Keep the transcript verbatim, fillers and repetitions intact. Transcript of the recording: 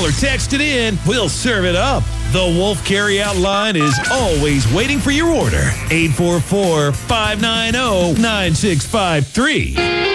Call or text it in. We'll serve it up. The Wolf Carryout line is always waiting for your order. eight four four, five nine zero, nine six five three.